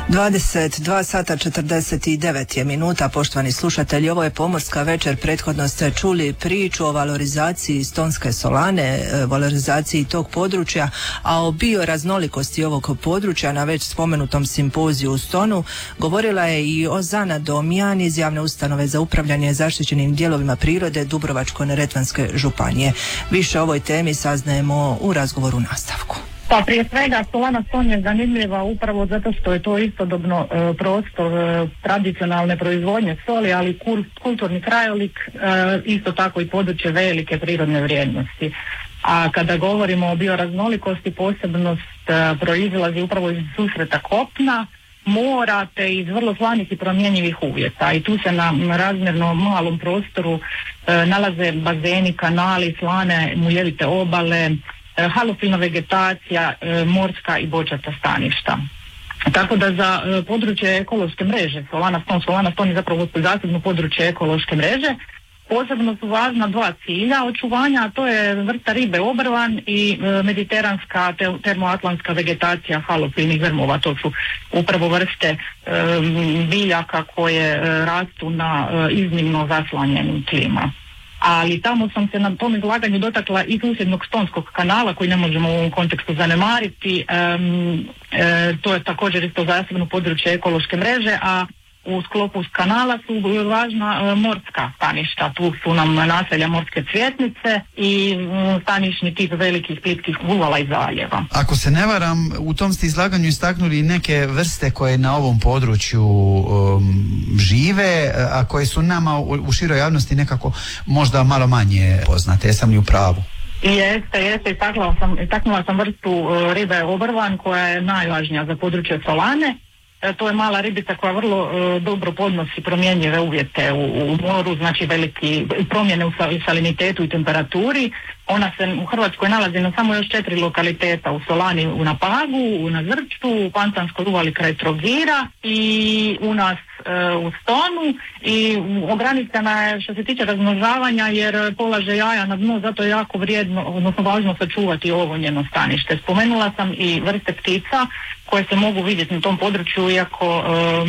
22 sata 49 je minuta, poštovani slušatelji. Ovo je Pomorska večer. Prethodno ste čuli priču o valorizaciji Stonske solane, valorizaciji tog područja, a o bioraznolikosti ovog područja na već spomenutom simpoziju u Stonu govorila je i Ozana Domjan iz javne ustanove za upravljanje zaštićenim dijelovima prirode Dubrovačko-neretvanske županije. Više o ovoj temi saznajemo u razgovoru u nastavku. Pa prije svega solana Ston je zanimljiva upravo zato što je to istodobno prostor tradicionalne proizvodnje soli, ali kulturni krajolik, isto tako i područje velike prirodne vrijednosti. A kada govorimo o bioraznolikosti, posebnost proizilazi upravo iz susreta kopna, mora te iz vrlo slanih i promjenjivih uvjeta. I tu se na razmjerno malom prostoru nalaze bazeni, kanali, slane, muljevite obale, halofilna vegetacija, morska i bočata staništa. Tako da za područje ekološke mreže Solana Ston je zapravo zasebno područje ekološke mreže. Posebno su važna dva cilja očuvanja, a to je vrsta ribe obrvan i mediteranska termoatlantska vegetacija halofilnih grmova. To su upravo vrste biljaka koje rastu na iznimno zaslanjenim tlima. Ali tamo sam se na tom izlaganju dotakla i susjednog Stonskog kanala koji ne možemo u ovom kontekstu zanemariti. To je također isto zasebno područje ekološke mreže, a u sklopu kanala su važna morska staništa. Tu su nam naselja morske cvjetnice i stanišni tip velikih plitkih uvala i zaljeva. Ako se ne varam, u tom ste izlaganju istaknuli neke vrste koje na ovom području žive, a koje su nama u široj javnosti nekako možda malo manje poznate. Jesam li u pravu? Jeste, istaknula sam vrstu ribe obrvan koja je najvažnija za područje Solane. To je mala ribica koja vrlo dobro podnosi promjenjive uvjete u moru, znači veliki promjene u salinitetu i temperaturi. Ona se u Hrvatskoj nalazi na samo još 4 lokaliteta, u Solani, na Pagu, na Zrču, u Pantanskoj uvali kraj Trogira i u nas u Stonu, i ograničena je što se tiče razmnožavanja jer polaže jaja na dno, zato je jako vrijedno, odnosno važno sačuvati ovo njeno stanište. Spomenula sam i vrste ptica koje se mogu vidjeti na tom području, iako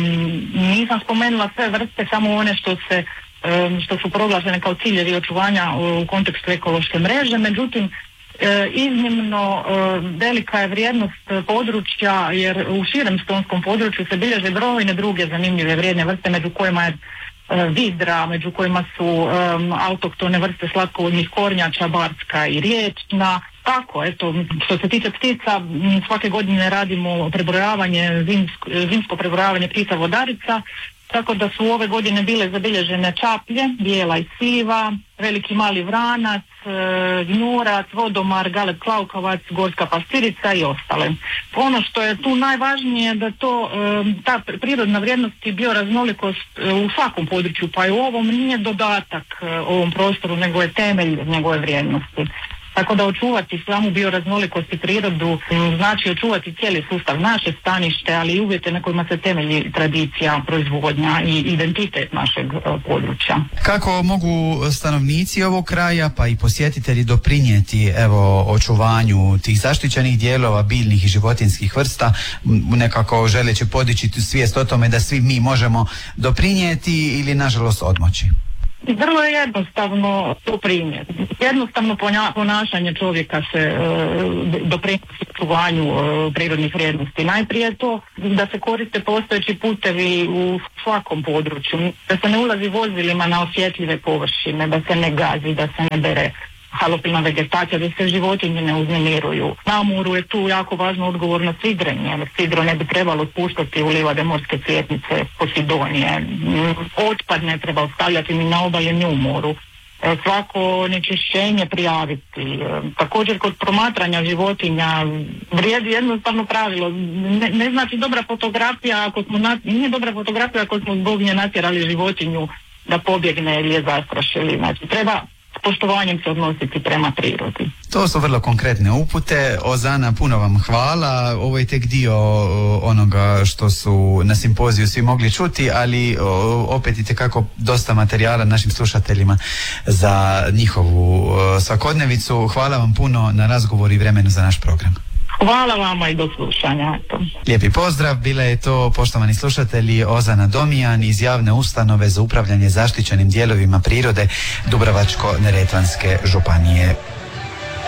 nisam spomenula sve vrste, samo one što su proglašene kao ciljevi očuvanja u kontekstu ekološke mreže. Međutim, iznimno velika je vrijednost područja jer u širem stonskom području se bilježe brojne druge zanimljive vrijedne vrste, među kojima je vidra, među kojima su autoktone vrste slatkovodnih kornjača, barska i riječna. Tako, eto, što se tiče ptica, svake godine radimo prebrojavanje, zimsko prebrojavanje ptica vodarica, tako da su ove godine bile zabilježene čaplje, bijela i siva, veliki mali vranac, gnjurac, vodomar, galet klaukavac, gorska pastirica i ostale. Ono što je tu najvažnije da ta prirodna vrijednost i bioraznolikost u svakom području, pa i u ovom, nije dodatak ovom prostoru, nego je temelj njegove vrijednosti. Tako da očuvati samu bioraznolikost i prirodu znači očuvati cijeli sustav, naše stanište, ali i uvjete na kojima se temelji tradicija, proizvodnja i identitet našeg područja. Kako mogu stanovnici ovog kraja pa i posjetitelji doprinijeti očuvanju tih zaštićenih dijelova biljnih i životinjskih vrsta, nekako želeći podići svijest o tome da svi mi možemo doprinijeti ili nažalost odmoći? Vrlo je jednostavno doprinijeti. Jednostavno ponašanje čovjeka se doprinosi očuvanju prirodnih vrijednosti. Najprije to da se koriste postojeći putevi u svakom području, da se ne ulazi vozilima na osjetljive površine, da se ne gazi, da se ne bere halofilna vegetacija, da se životinje ne uznemiruju. Na moru je tu jako važno odgovorno sidrenje, jer sidro ne bi trebalo spuštati u livade morske cvjetnice Posidonije. Otpad ne treba ostavljati ni na obali ni u moru. Svako onečišćenje prijaviti. Također kod promatranja životinja vrijedi jednostavno pravilo. Ne znači dobra fotografija ako smo nije dobra fotografija ako smo zbog nje natjerali životinju da pobjegne ili je zastrašili. Znači treba s poštovanjem se odnositi prema prirodi. To su vrlo konkretne upute. Ozana, puno vam hvala. Ovo je tek dio onoga što su na simpoziju svi mogli čuti, ali opet itekako dosta materijala našim slušateljima za njihovu svakodnevicu. Hvala vam puno na razgovor i vremenu za naš program. Hvala vama i do slušanja. Lijepi pozdrav, bila je to, poštovani slušatelji, Ozana Domijan iz javne ustanove za upravljanje zaštićenim dijelovima prirode Dubrovačko-neretvanske županije.